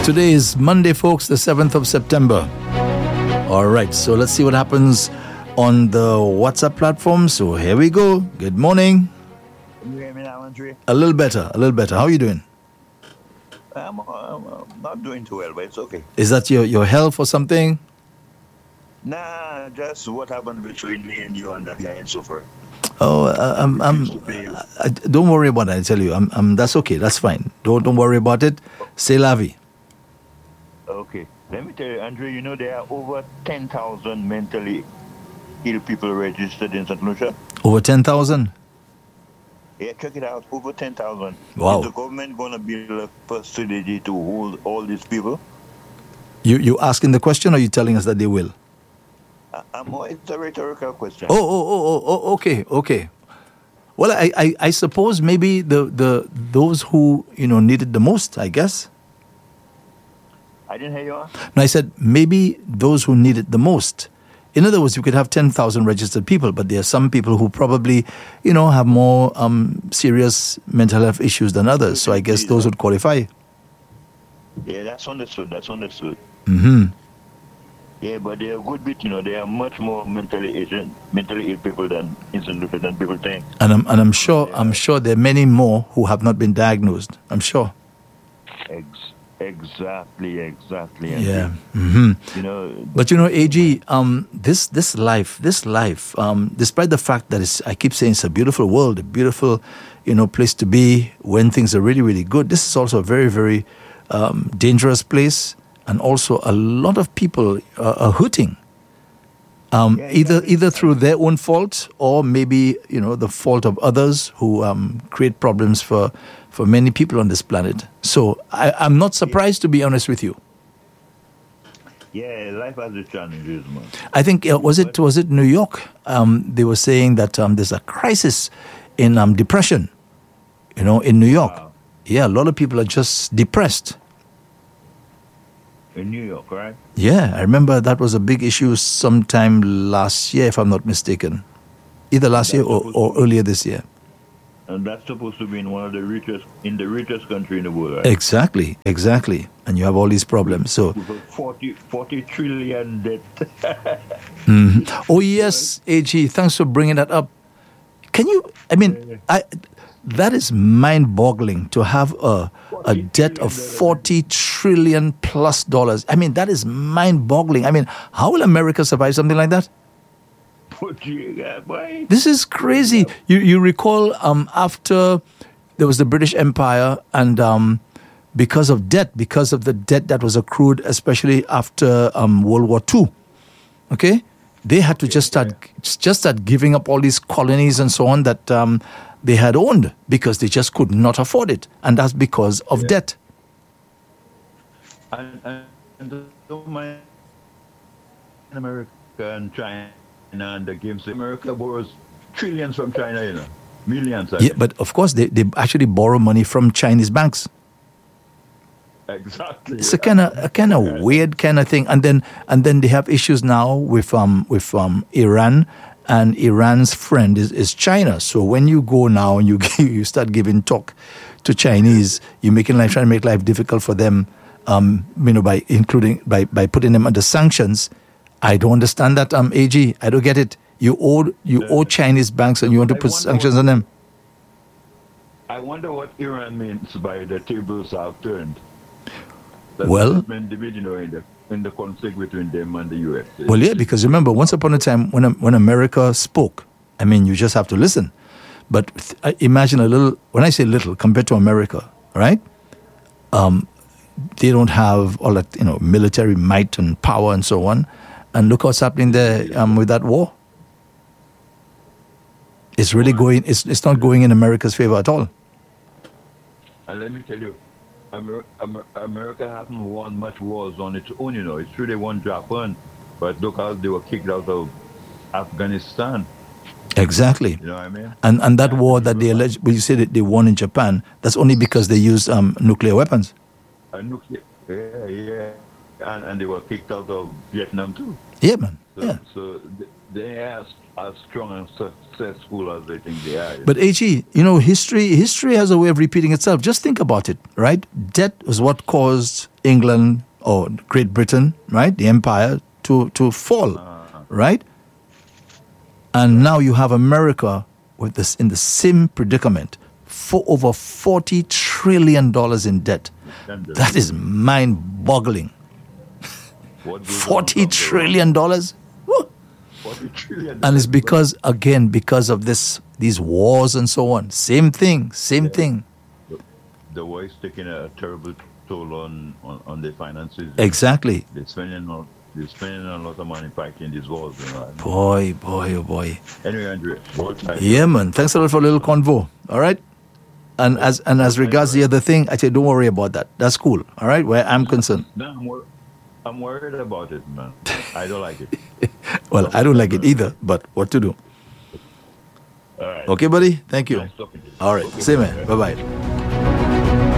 Today is Monday, folks, the 7th of September. All right, so let's see what happens on the WhatsApp platform. So here we go. Good morning. Can you hear me now, Andre? A little better, a little better. How are you doing? I'm not doing too well, but it's okay. Is that your health or something? Nah, just what happened between me and you and that guy and so forth. Oh, don't worry about it. I tell you, that's okay. That's fine. Don't worry about it. C'est la vie. Okay, let me tell you, Andre. You know there are over 10,000 mentally ill people registered in St. Lucia. Over 10,000. Yeah, check it out. Over 10,000. Wow. Is the government gonna build a facility to hold all these people? You asking the question, or you telling us that they will? It's a rhetorical question. Oh, okay. Well, I suppose maybe those who need it the most, I guess. I didn't hear you. No, I said maybe those who need it the most. In other words, you could have 10,000 registered people, but there are some people who probably, have more serious mental health issues than others. So I guess those would qualify. Yeah, that's understood. Mm-hmm. Yeah, but there are a good bit, there are much more mentally ill people than people think. And I'm sure there are many more who have not been diagnosed. I'm sure. Exactly. Yeah. Mm-hmm. But AG, this life, despite the fact that I keep saying it's a beautiful world, a beautiful, place to be when things are really, really good. This is also a very, very dangerous place, and also a lot of people are hurting. Either through their own fault, or maybe the fault of others who create problems for many people on this planet. So I'm not surprised, to be honest with you. Yeah, life has its challenges, man. I think was it New York? They were saying that there's a crisis in depression. In New York. Wow. Yeah, a lot of people are just depressed. In New York, right? Yeah, I remember that was a big issue sometime last year, if I'm not mistaken. Either last year or earlier this year. And that's supposed to be in one of the richest country in the world, right? Exactly. And you have all these problems. So 40 trillion debt. Mm-hmm. Oh yes, AG, thanks for bringing that up. Can you? That is mind-boggling to have a debt of $40 trillion plus dollars. That is mind-boggling. How will America survive something like that? This is crazy. You recall after there was the British Empire, and because of the debt that was accrued, especially after World War II, okay, they had to just start giving up all these colonies and so on that they had owned, because they just could not afford it, and that's because of debt. And don't mind America and China and the games. America borrows trillions from China, millions. Yeah, but of course they actually borrow money from Chinese banks. Exactly. It's a kind of weird kind of thing, and then they have issues now with Iran. And Iran's friend is China. So when you go now and you start giving talk to Chinese, you're trying to make life difficult for them, by putting them under sanctions. I don't understand that, AG. I don't get it. You owe Chinese banks, and you want to put sanctions on them. I wonder what Iran means by the tables are turned. Well, in the conflict between them and the U.S. Well, yeah, because remember, once upon a time when America spoke, you just have to listen. But imagine a little, when I say little, compared to America, right? They don't have all that, military might and power and so on. And look what's happening there with that war. It's really it's not going in America's favor at all. And let me tell you, America hasn't won much wars on its own, It's true they won Japan, but look how they were kicked out of Afghanistan. Exactly. You know what I mean? And that war that they allege, you say that they won in Japan, that's only because they used nuclear weapons. Yeah. And they were kicked out of Vietnam too. Yeah, man. So they are as strong and successful as they think they are. But AG, history has a way of repeating itself. Just think about it, right? Debt was what caused England or Great Britain, right, the empire, to fall, right? And now you have America with this in the same predicament, for over $40 trillion in debt. That is mind-boggling. $40 trillion. Woo. 40 trillion. And it's because of these wars and so on. Same thing. The war is taking a terrible toll on their finances. Exactly. They're spending a lot of money fighting these wars. Boy, oh boy. Anyway, Andrew. Yeah, man. Thanks a lot for a little convo. All right. And as regards the other thing, I say don't worry about that. That's cool. All right, where I'm concerned. No, I'm worried about it, man. I don't like it. Well, I don't like it either, but what to do? All right. Okay, buddy. Thank you. Nice talking to you. All right. Okay, See you, man. Bye-bye.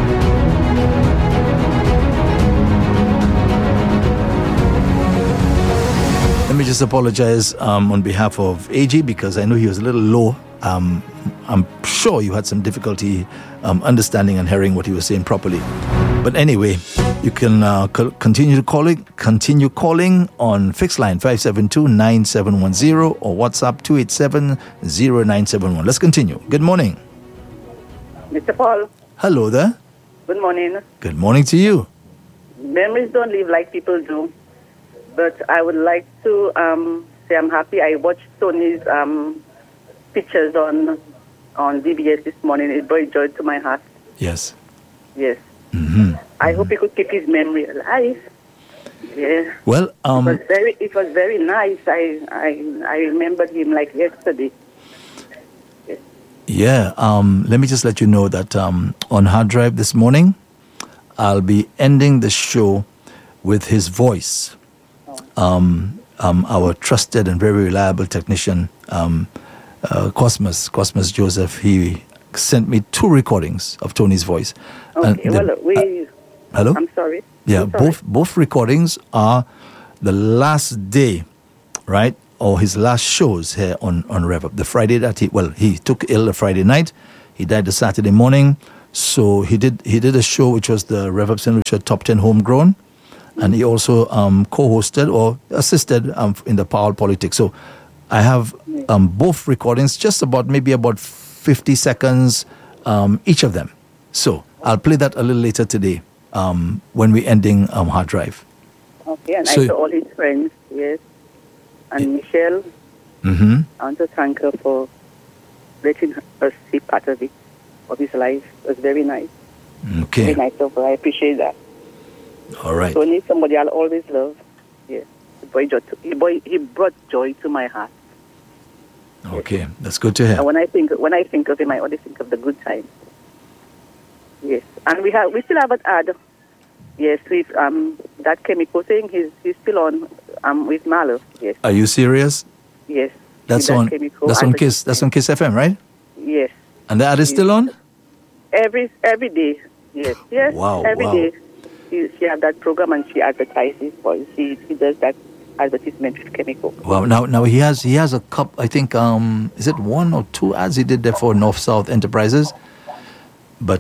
Let me just apologize on behalf of AG because I know he was a little low. I'm sure you had some difficulty understanding and hearing what he was saying properly. But anyway, you can continue calling on fixed line 572-9710 or WhatsApp 287-0971. Let's continue. Good morning. Mr. Paul, Hello there. good morning. Good morning to you. Memories don't live like people do, but I would like to say I'm happy. I watched Tony's pictures on DBS this morning. It brought joy to my heart. Yes. Yes. Mm-hmm. I hope he could keep his memory alive. Yeah. Well, It was very nice. I remembered him like yesterday. yeah. Let me just let you know that on hard drive this morning, I'll be ending the show with his voice. Our trusted and very reliable technician, Cosmos Joseph, he sent me 2 recordings of Tony's voice. Okay. Hello? I'm sorry. Yeah, I'm sorry. both recordings are the last day, right, or his last shows here on Rev Up. The Friday that he took ill the Friday night, he died the Saturday morning. So he did a show which was the Rev Up St. Richard Top 10 Homegrown, and he also co-hosted or assisted in the Power Politics. So I have both recordings, just about 50 seconds each of them. So I'll play that a little later today when we're ending hard drive. Okay, and So- I to all his friends, yes. And Michelle, Mm-hmm. I want to thank her for letting us see part of his life. It was very nice. Okay. Very nice of her. I appreciate that. All right. Tony is somebody I'll always love. Yes. He brought joy to my heart. Okay. That's good to hear. And when I think of him, I always think of the good times. Yes. And we still have an ad. Yes, with that chemical thing. He's still on with Malo. Yes. Are you serious? Yes. That's With on. that chemical That's on Kiss. That's on Kiss FM, right? Yes. And the ad is still on. Every day. Yes. Yes. Wow, Every wow. day. She has that program and she advertises for. She does that advertisement with chemical. Wow. Now he has a couple. I think is it 1 or 2 ads he did there for North South Enterprises. But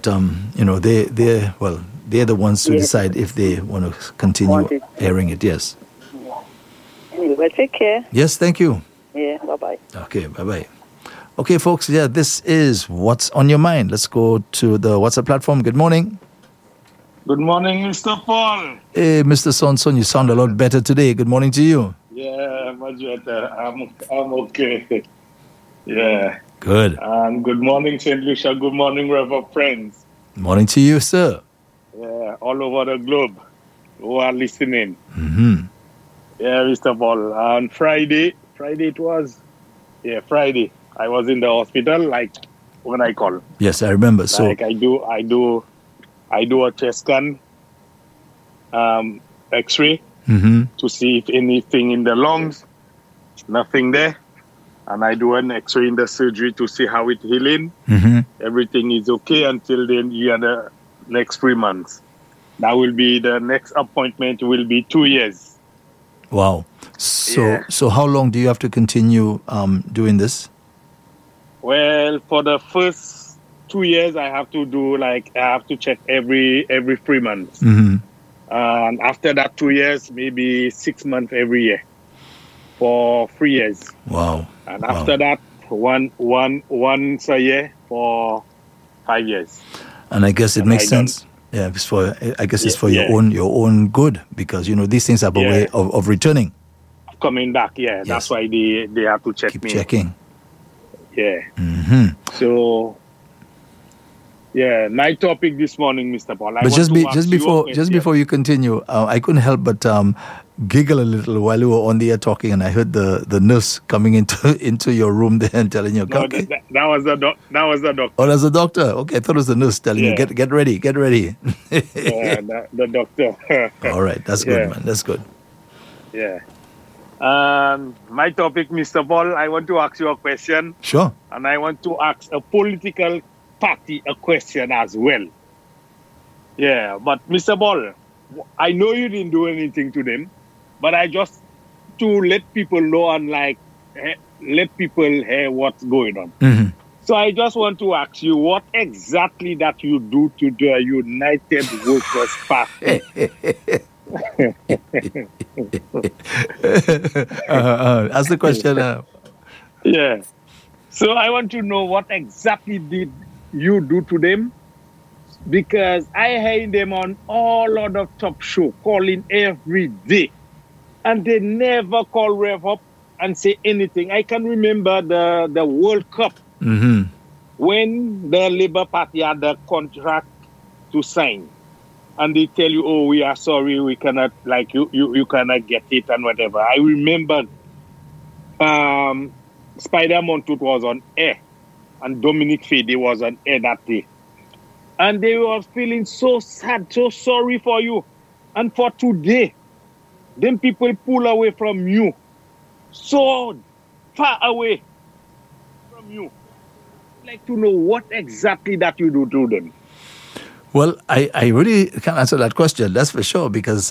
they're the ones to Yes. decide if they want to continue Want it. airing it. Yes. Anyway, well, take care. Yes. Thank you. Yeah. Bye bye. Okay. Bye bye. Okay, folks. Yeah, this is what's on your mind. Let's go to the WhatsApp platform. Good morning. Good morning, Mr. Paul. Hey, Mr. Sonson, you sound a lot better today. Good morning to you. Yeah, much better. I'm okay. Yeah. Good. And good morning, St. Lucia. Good morning, Reverend friends. Morning to you, sir. Yeah, all over the globe who are listening. Mm-hmm. Yeah, Mr. Paul. On Friday it was. Yeah, Friday. I was in the hospital, like when I call. Yes, I remember. So Like I do a chest scan, X-ray mm-hmm. to see if anything in the lungs. Nothing there. And I do an X-ray in the surgery to see how it's healing. Mm-hmm. Everything is okay until then the next 3 months. That will be the next appointment will be 2 years. Wow. So Yeah. so how long do you have to continue doing this? Well, for the first 2 years, I have to check every 3 months. Mm-hmm. And after that 2 years, maybe 6 months every year for 3 years. Wow. And after that, once a year for 5 years. And I guess it And makes I don't- sense. Yeah, it's it's Yeah, for yeah. your own good, because these things have a Yeah. way of returning. Coming back, yeah. Yes. That's why they have to check Keep me. checking. Yeah. Mm-hmm. So, yeah, my topic this morning, Mr. Paul. But just before you continue, I couldn't help but giggle a little while you were on the air talking, and I heard the nurse coming into your room there and telling you, No, okay. that was the doctor. Oh, that's the doctor. Okay, I thought it was the nurse telling you, Yeah. get ready. Yeah, the doctor. All right, that's good, Yeah. man. That's good. Yeah. My topic, Mr. Paul, I want to ask you a question, Sure. and I want to ask a political party a question as well. Yeah, but Mr. Paul, I know you didn't do anything to them, but I just to let people know and let people hear what's going on. Mm-hmm. So I just want to ask you what exactly that you do to the United Workers Party. Ask the question. Yeah. So I want to know what exactly did you do to them? Because I hear them on all of the top show calling every day. And they never call Rev up and say anything. I can remember the World Cup Mm-hmm. when the Labour Party had the contract to sign. And they tell you, oh, we are sorry, we cannot, you cannot get it and whatever. I remember Spider Montut was on air and Dominic Fede was on air that day. And they were feeling so sad, so sorry for you. And for today, then people pull away from you, so far away from you. I'd like to know what exactly that you do to them. Well, I really can't answer that question, that's for sure, because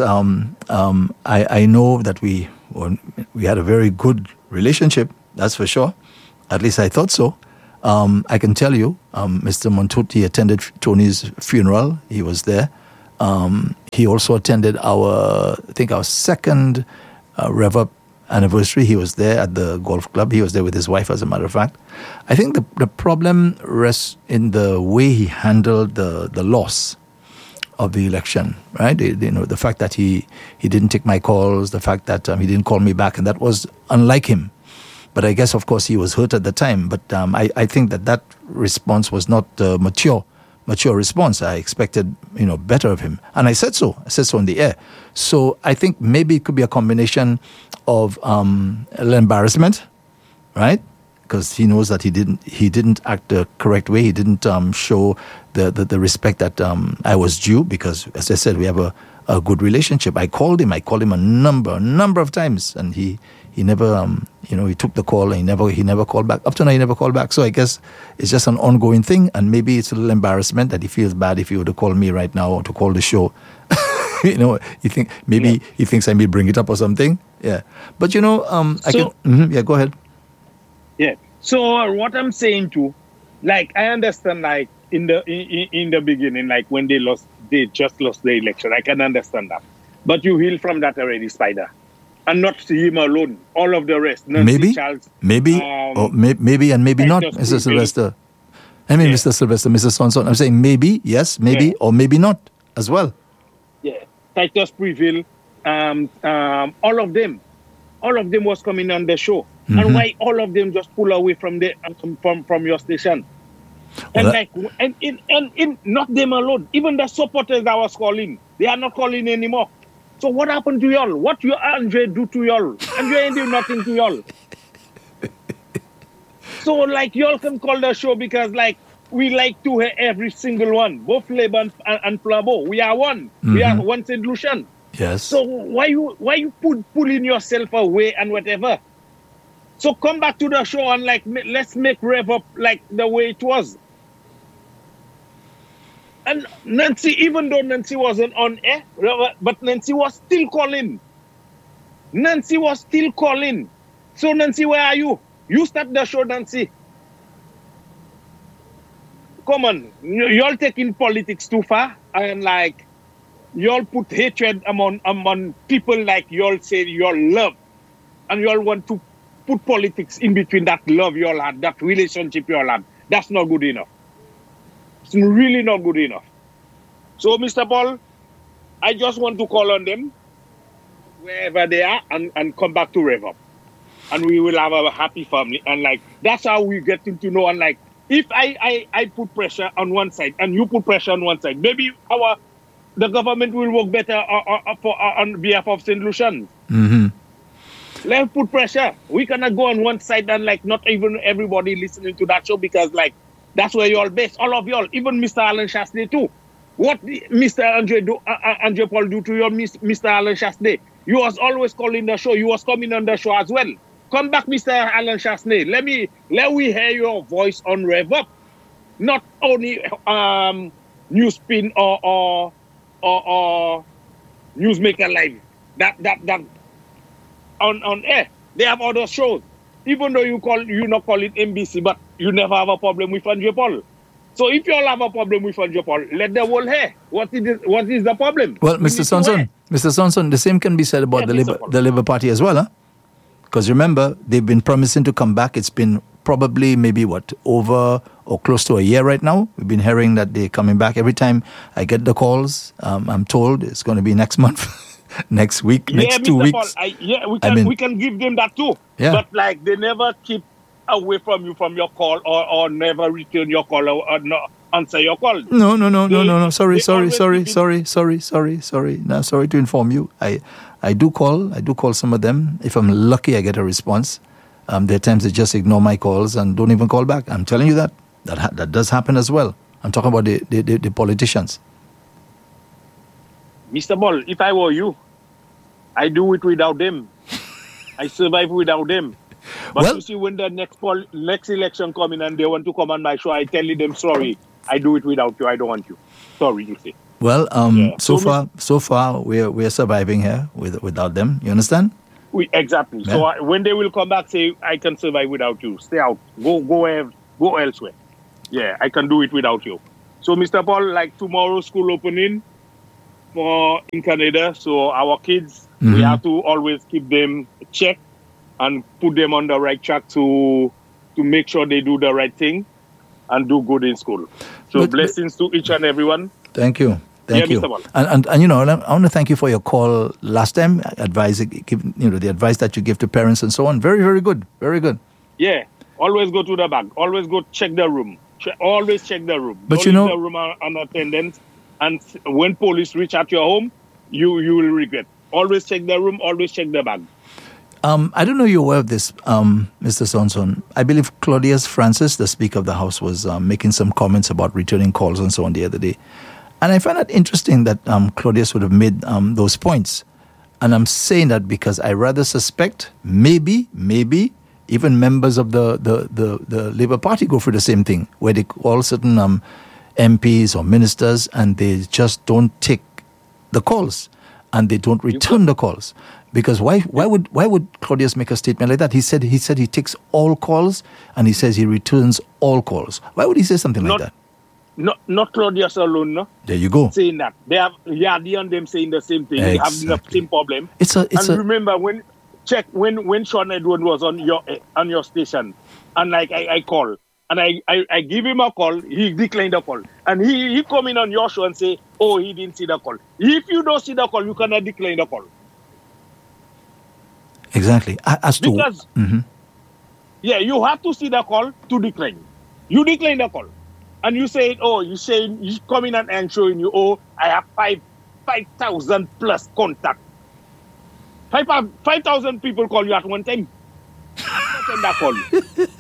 I know that we had a very good relationship, that's for sure. At least I thought so. I can tell you, Mr. Montuti attended Tony's funeral. He was there. He also attended our second Rev Up anniversary. He was there at the golf club. He was there with his wife, as a matter of fact. I think the problem rests in the way he handled the loss of the election, right? The fact that he didn't take my calls, the fact that he didn't call me back, and that was unlike him. But I guess, of course, he was hurt at the time. But I think that response was not mature response. I expected, better of him. And I said so. I said so on the air. So I think maybe it could be a combination of a little embarrassment, right? Because he knows that he didn't act the correct way. He didn't show the respect that I was due, because, as I said, we have a good relationship. I called him a number of times, and he never, he took the call and he never called back. Up to now, he never called back. So I guess it's just an ongoing thing, and maybe it's a little embarrassment that he feels bad if he were to call me right now or to call the show. He thinks I may bring it up or something. Yeah, but go ahead. Yeah. So what I'm saying too, I understand, in the beginning, when they just lost the election. I can understand that, but you heal from that already, Spider. And not him alone, all of the rest. Nancy Charles, maybe, and maybe not, Mr. Sylvester. Mr. Sylvester, Mr. Sonson. I'm saying maybe, yes, maybe, or maybe not as well. Yeah, Titus Prevail, all of them was coming on the show. Mm-hmm. And why all of them just pull away from your station? And not them alone, even the supporters that was calling, they are not calling anymore. So what happened to y'all? What you Andre do to y'all? Andre ain't do nothing to y'all. So y'all can call the show because we like to hear every single one. Both Labour and Flabo. We are one. Mm-hmm. We are one solution. Yes. So why you pulling yourself away and whatever? So come back to the show and let's make Rev Up the way it was. And Nancy, even though Nancy wasn't on air, but Nancy was still calling. Nancy was still calling. So, Nancy, where are you? You start the show, Nancy. Come on. Y'all taking politics too far. And, like, y'all put hatred among people like y'all say y'all love. And y'all want to put politics in between that love y'all had, that relationship y'all had. That's not good enough. It's really not good enough. So, Mr. Paul, I just want to call on them, wherever they are, and come back to Rev Up. And we will have a happy family. And, like, that's how we get to know. And, like, if I put pressure on one side and you put pressure on one side, maybe the government will work better on behalf of St. Lucian. Mm-hmm. Let's put pressure. We cannot go on one side and, like, not even everybody listening to that show because, like, that's where you're based. All of y'all, even Mr. Alan Shastney too. What Mr. Andre Paul do to your Mr. Alan Shastney? You was always calling the show. You was coming on the show as well. Come back, Mr. Alan Shastney. Let we hear your voice on Rev Up. Not only Newspin or Newsmaker Live. That on air. They have other shows. Even though you not call it NBC, but you never have a problem with Andre Paul. So if you all have a problem with Andre Paul, let the world hear. What is the problem? Well, Mr. Sonson, the same can be said about the Labour Party as well, huh? Because remember, they've been promising to come back. It's been probably maybe over or close to a year right now. We've been hearing that they're coming back. Every time I get the calls, I'm told it's going to be next month, next week, next 2 weeks. Paul, we can give them that too. Yeah. But, like, they never keep away from you from your call or never return your call or not answer your call. No. Sorry. No, sorry to inform you. I do call some of them. If I'm lucky, I get a response. There are times they just ignore my calls and don't even call back. I'm telling you that does happen as well. I'm talking about the politicians. Mr. Ball, if I were you, I do it without them. I survive without them. But you see, when the next election coming and they want to come on my show, I tell them, sorry, I do it without you. I don't want you. Sorry, you see. Well, so far, we're surviving here without them. You understand? Exactly. Yeah. So when they will come back, say, I can survive without you. Stay out. Go elsewhere. Yeah, I can do it without you. So, Mr. Paul, like tomorrow, school opening in Canada. So our kids, we have to always keep them checked and put them on the right track to make sure they do the right thing and do good in school. So blessings to each and everyone. Thank you. Thank you. Mr. Ball. And you know, I want to thank you for your call last time. The advice that you give to parents and so on. Very, very good. Very good. Yeah. Always go to the bank. Always go check the room. Always check the room. But don't leave the room unattended. And when police reach at your home, you will regret. Always check the room. Always check the bag. I don't know you're aware of this, Mr. Sonson. I believe Claudius Francis, the Speaker of the House, was making some comments about returning calls and so on the other day. And I find it interesting that Claudius would have made those points. And I'm saying that because I rather suspect maybe even members of the Labour Party go through the same thing, where they call certain MPs or ministers and they just don't take the calls and they don't return the calls. Because why would Claudius make a statement like that? He said he takes all calls and he says he returns all calls. Why would he say something like that? Not Claudius alone, no? There you go. Saying that. They have Yadi and them saying the same thing. Exactly. They have the same problem. Remember when Sean Edward was on your station and like I call and I give him a call, he declined the call. And he come in on your show and say, oh, he didn't see the call. If you don't see the call, you cannot decline the call. Exactly. Yeah, you have to see the call to decline. You decline the call. And you say, you come in and showing you, oh, I have 5,000 plus contact. 5,000 people call you at one time. Don't that call you.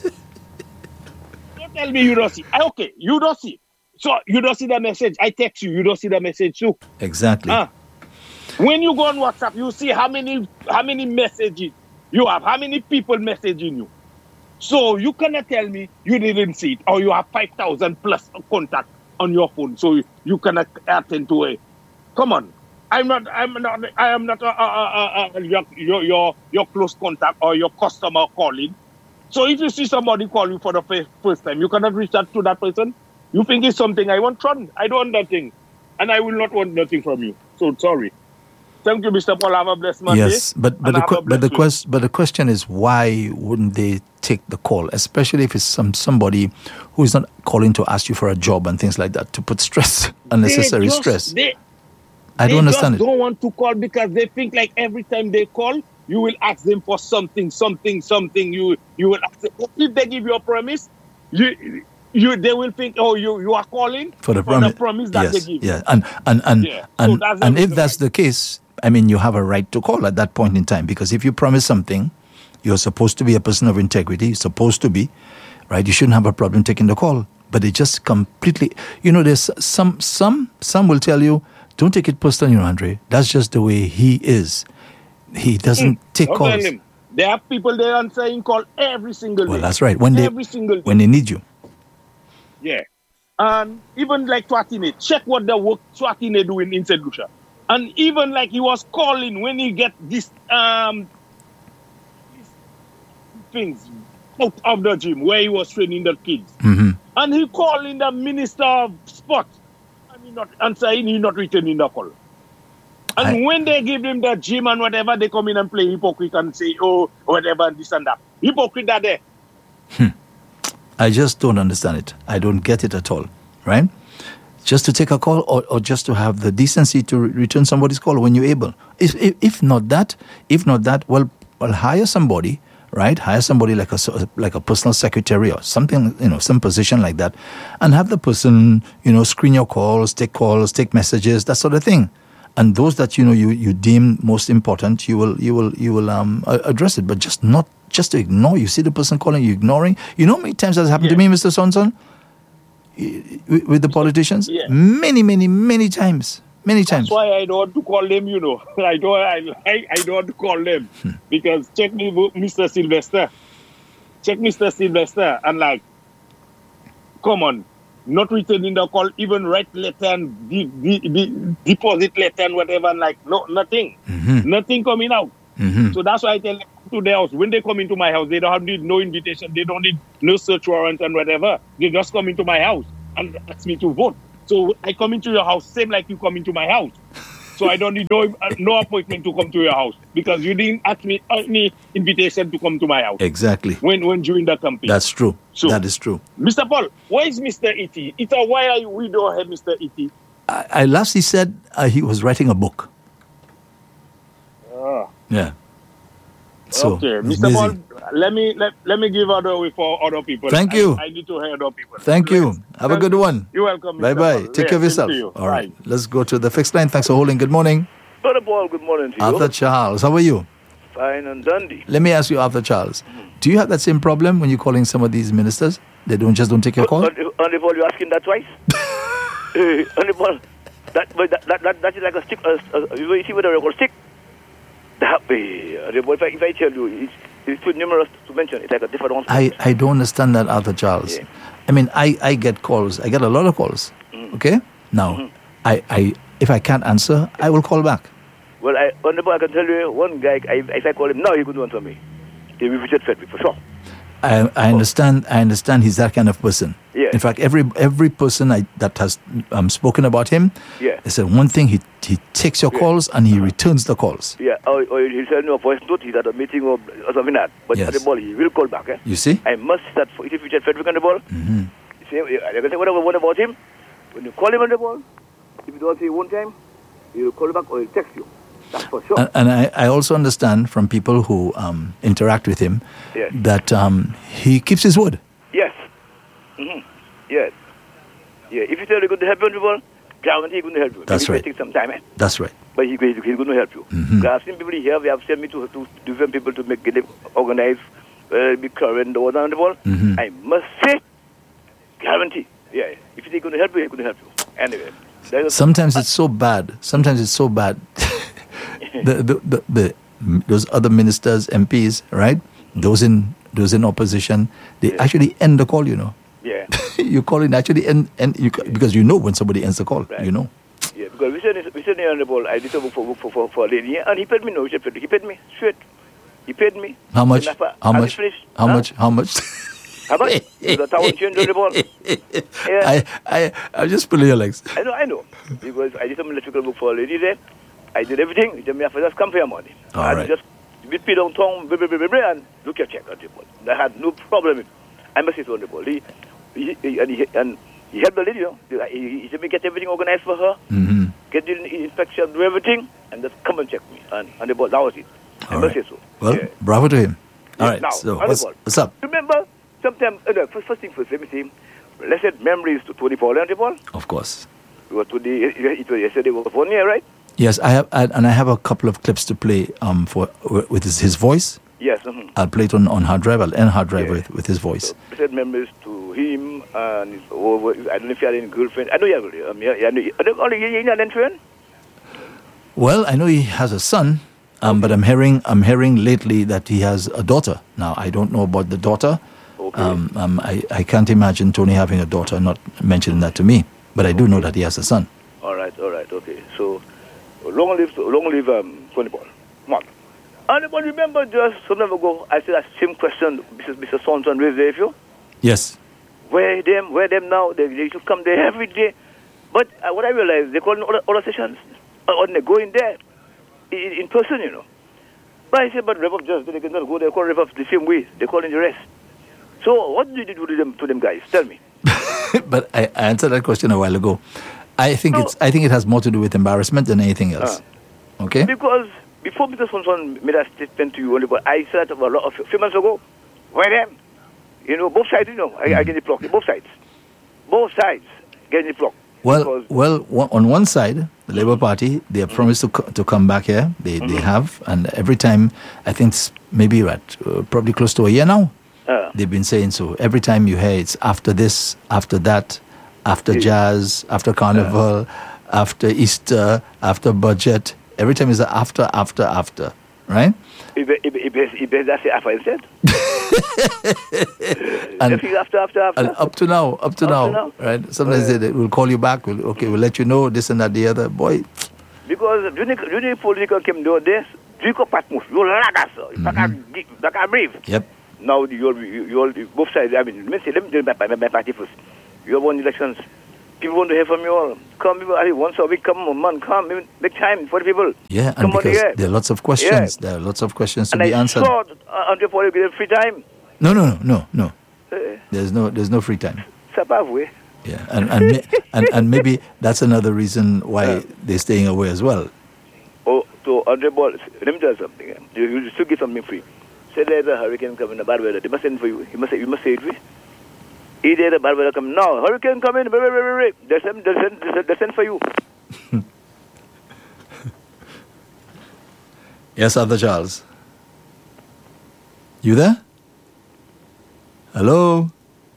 Don't tell me you don't see. Okay, you don't see. So you don't see the message. I text you. You don't see the message too. Exactly. When you go on WhatsApp, you see how many messages you have, how many people messaging you. So you cannot tell me you didn't see it, or you have 5,000 plus contact on your phone, so you cannot attend to it. Come on. I am not your close contact or your customer calling. So if you see somebody call you for the first time, you cannot reach out to that person. You think it's something I want from. I don't want that thing. And I will not want nothing from you. So sorry. Thank you, Mr. Paul. Have a blessed Monday. Yes, but the question is, why wouldn't they take the call, especially if it's somebody who is not calling to ask you for a job and things like that, to put stress, unnecessary stress. I don't understand it. They don't want to call because they think like every time they call, you will ask them for something. You will ask them. If they give you a promise, they will think, oh, you are calling for the promise that they give. Yeah, and if that's the case, I mean, you have a right to call at that point in time, because if you promise something, you're supposed to be a person of integrity. You're supposed to be, right? You shouldn't have a problem taking the call. But it just completely, there's some will tell you, don't take it personally, Andre. That's just the way he is. He doesn't take calls. There are people there answering call every single day. Well, that's right. When they need you. Yeah. And even like Swatine, check what the work Swatine doing in St. Lucia. And even like he was calling when he get these things out of the gym where he was training the kids. Mm-hmm. And he calling the minister of sport. And he not answering, he not returning the call. And when they give him the gym and whatever, they come in and play hypocrite and say, oh, whatever, and this and that. Hypocrite are there. I just don't understand it. I don't get it at all, right? Just to take a call or just to have the decency to return somebody's call when you're able. If not that, well, hire somebody, right? Hire somebody like a personal secretary or something, some position like that, and have the person, screen your calls, take messages, that sort of thing. And those that you deem most important, you will address it, but just to ignore. You see the person calling, you ignoring. You know how many times that's happened to me, Mr. Sonson? With the politicians? Yeah. Many times. That's why I don't want to call them, I don't want to call them. Because check me, Mr. Sylvester. Check Mr. Sylvester and come on. Not returning the call, even write letter and deposit letter and whatever, nothing. Mm-hmm. Nothing coming out. Mm-hmm. So that's why I tell them to their house, when they come into my house, they don't need no invitation, they don't need no search warrant and whatever. They just come into my house and ask me to vote. So I come into your house, same like you come into my house. So I don't need no appointment to come to your house because you didn't ask me any invitation to come to my house. Exactly. When during the campaign. That's true. So, that is true. Mr. Paul, where is Mr. E.T.? Why we don't have Mr. E.T.? Last he said he was writing a book. Yeah. So, okay, Mr. Paul, let me give other way for other people. Thank you. I need to hear other people. Thank you. Have a good one. You're welcome. Bye-bye. Take care of yourself. All right. Let's go to the fixed line. Thanks for holding. Good morning. Brother Paul, good morning to you. Arthur Charles, how are you? Fine and dandy. Let me ask you, Arthur Charles, do you have that same problem when you're calling some of these ministers? They don't take your call? On the Paul, you're asking that twice? On the Paul, that is like a stick. You see with a record stick? If I tell you, it's too numerous to mention. It's like a different one. I don't understand that, Arthur Charles. Yeah. I mean, I get calls. I get a lot of calls. Mm-hmm. Okay? Now, if I can't answer, I will call back. Well, I can tell you, one guy, if I call him now, he couldn't answer me. He will be fed for sure. I understand he's that kind of person. Yeah. In fact, every person that has spoken about him, they said one thing, he takes your calls and he returns the calls. Yeah, or he sends me a voice note, he's at a meeting or something like that. But at the ball, he will call back. You see? I must start for if you get Frederick on the ball. Mm-hmm. I can say whatever about him. When you call him on the ball, if you don't say one time, he'll call back or he'll text you. That's for sure. And I also understand from people who interact with him that he keeps his word. Yes. Mm-hmm. Yes. Yeah. If you tell you're going to help you on the ball, guarantee he's going to help you. That's right. Take some time. That's right. But he's going to help you. Mm-hmm. I've seen people here, we have sent me to different people to get them organized, be current, the order on the ball. Mm-hmm. I must say, guarantee. Yeah. If he's going to help you, he's going to help you. Anyway. Sometimes it's so bad. Those other ministers, MPs, right? Those in opposition, they actually end the call. Yeah. You call it actually end because you know when somebody ends the call. Right. You know. Yeah, because we said on the ball, I did a work for a lady, and he paid me. No, he paid me straight. He paid me. How much? How much? How much? How much? The town change on the ball. Yeah. I'm just pulling your legs. I know. Because I did some electrical work for a lady there. I did everything. He told me, I just come for your money. All and right. Just beat me downtown, and look your check on the ball. I had no problem. I must say on the ball. He helped the lady, you know. He said me get everything organized for her, get the inspection, do everything, and just come and check me. And the ball, that was it. I must say so. Well, yeah. bravo to him. All right, Now, so on the ball. what's up? Remember, sometimes, first thing first, let me say, let's say memories to Tony Paul on the ball. Of course. It was yesterday was 1 year, right? Yes, I have a couple of clips to play with his voice. Yes. I'll play it on hard drive. I'll end hard drive with his voice. So, I said memories to him and his, I don't know if he had any girlfriend. I know you have only you had any friend? Well, I know he has a son, but I'm hearing lately that he has a daughter. Now I don't know about the daughter. Okay. I can't imagine Tony having a daughter, not mentioning that to me. But I do know that he has a son. All right, okay. So long live Tony Paul. Come on. And but remember just some time ago I said that same question Mr. Saunton raised there, if you? Yes. Where them now? They should come there every day. But what I realized, they call other sessions. Or they go in there in person, you know. But I said, but Rev just they cannot go there. Call Rev the same way. They call in the rest. So what did you do to them guys? Tell me. But I answered that question a while ago. I think it has more to do with embarrassment than anything else. Okay. Because before Mr. Swanson made a statement to you, I said a lot of few months ago, where them, you know, both sides, you know, I get the block. Both sides get the block. Well, on one side, the Labour Party, they have promised to come back here. They have, and every time, I think it's maybe probably close to a year now. They've been saying so. Every time you hear it's after this, after that, after jazz, after carnival, after Easter, after budget. Every time is after, right? He better say after instead. and after. And up to now, right? Sometimes they will call you back. We'll let you know this and that, the other. Boy. Because during the political came down there, drink up Patmos, you lagas, back and brave. Yep. Now you all both sides. I mean, let me tell my party first. You have won elections. People want to hear from you all. Come, people, once a week, come, man, come, make time for the people. Yeah, and come because there are lots of questions. Yeah. There are lots of questions to be answered. And I saw Andre Paul get free time. No. There's no free time. Sabavwe. Yeah, and maybe that's another reason why they're staying away as well. Oh, so Andre Paul, let me tell you something. You still get something free. Say there's a hurricane coming, a bad weather. They must send for you. You must say it free. Either the bad weather come now, hurricane come in, they send for you. Yes, Arthur Charles. You there? Hello?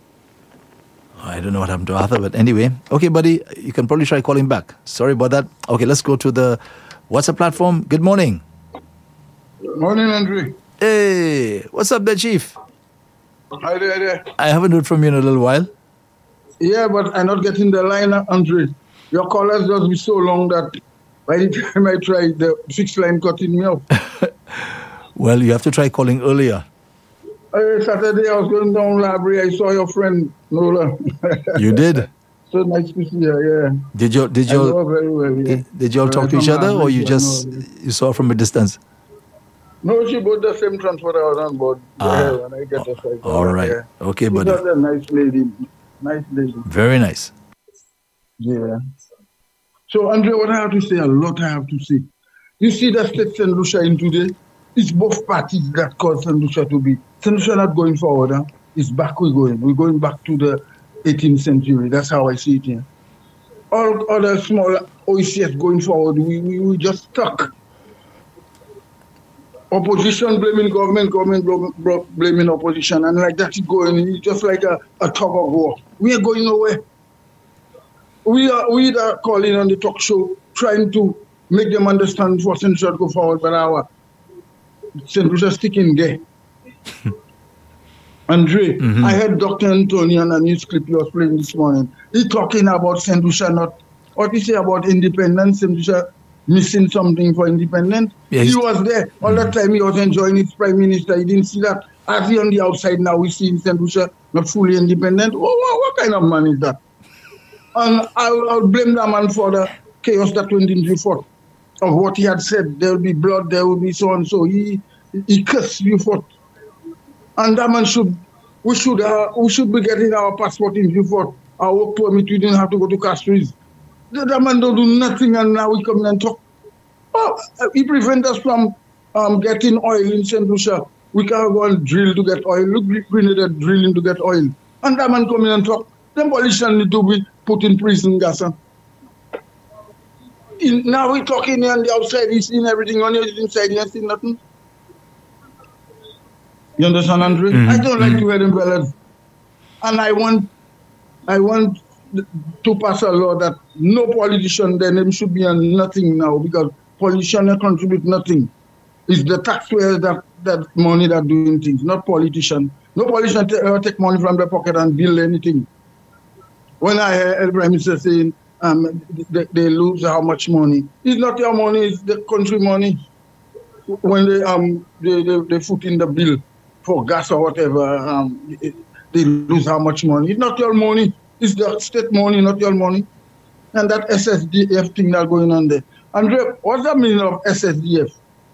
I don't know what happened to Arthur, but anyway. Okay, buddy, you can probably try calling back. Sorry about that. Okay, let's go to the WhatsApp platform. Good morning. Good morning, Andre. Hey, what's up there, Chief? Hi there. I haven't heard from you in a little while. Yeah, but I'm not getting the line, Andre. Your callers just be so long that by the time I try, the fixed line cutting me off. Well, you have to try calling earlier. Saturday, I was going down library. I saw your friend, Nola. You did? So nice to see her, yeah. Did you very well, yeah. Did you all talk to each other, or you saw from a distance? No, she bought the same transport I was on board. When I get the site. All right. Yeah. Okay, buddy. She's a nice lady. Very nice. Yeah. So, Andre, what I have to say, a lot I have to say. You see the state St. Lucia in today? It's both parties that cause St. Lucia to be. St. Lucia not going forward. Huh? It's back we're going. We're going back to the 18th century. That's how I see it here. All other small OECS going forward, we just stuck. Opposition blaming government blaming opposition, and like that it's going. It's just like a tug of war. We are going nowhere. We are calling on the talk show, trying to make them understand for St. Lucia to go forward, but our St. Lucia sticking there. Andre, I heard Dr. Anthony on a news clip he was playing this morning. He's talking about St. Lucia not what he say about independence, St. Lucia missing something for independence. Yeah, He was there. All the time he was enjoying his prime minister. He didn't see that. As he on the outside now, we see in St. Lucia not fully independent. What kind of man is that? And I'll blame that man for the chaos that went into Beaufort. Of what he had said, there will be blood, there will be so and so. He cursed Beaufort. And that man we should be getting our passport in Beaufort. Our work permit, we didn't have to go to Castries. That man don't do nothing, and now we come and talk. Oh, he prevent us from getting oil in St. Lucia. We can't go and drill to get oil. Look, Grenada drilling to get oil. And that man come in and talk. Them politicians need to be put in prison, Gassa. Now we talking on the outside, he's seen everything on the inside, he has seen nothing. You understand, Andre? Mm-hmm. I don't like to hear them fellas. And I want to pass a law that no politician then should be on nothing now, because politicians contribute nothing. It's the taxpayers that money that doing things, not politicians. No politician take money from their pocket and build anything. When I hear El Prime Minister saying they lose how much money, it's not your money, it's the country money. When they put in the bill for gas or whatever, they lose how much money. It's not your money. It's the state money, not your money. And that SSDF thing that's going on there. Andre, what's the meaning of SSDF?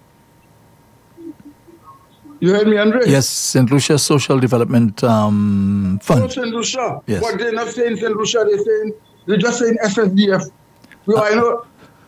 You heard me, Andre? Yes, St. Lucia Social Development Fund. Oh, St. Lucia. Yes. But they're not saying St. Lucia, they're just saying SSDF. Well, I know.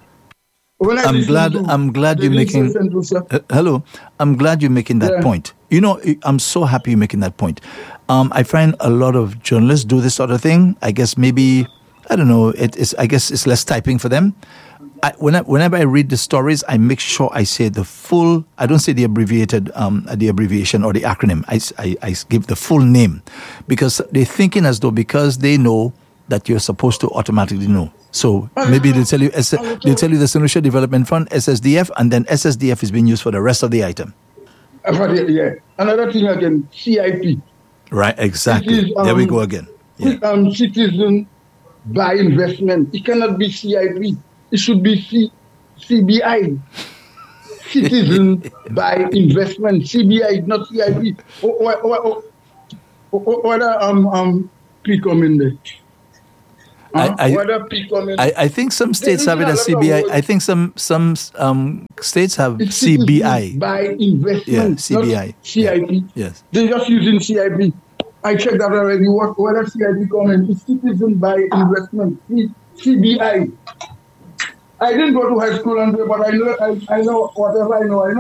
I'm glad you're making. Hello, I'm glad you're making that point. You know, I'm so happy you're making that point. I find a lot of journalists do this sort of thing. I guess maybe I don't know. I guess it's less typing for them. Whenever I read the stories, I make sure I say the full. I don't say the abbreviation or the acronym. I give the full name, because they're thinking as though because they know that you're supposed to automatically know. So maybe they'll tell you the St. Lucia Development Fund, SSDF, and then SSDF is being used for the rest of the item. Yeah. Another thing again, CIP. Right, exactly. There we go again. Yeah. Citizen by investment. It cannot be CIP. It should be CBI. Citizen by investment. CBI, not CIP. What are people in there? I think some states have it as CBI. I think some states have CBI. By investment, yeah, CBI. CIP. Yeah. Yes. They're just using CIP. I checked that already. Whether CIP comment is citizen by investment. CBI. I didn't go to high school, but I know whatever I know.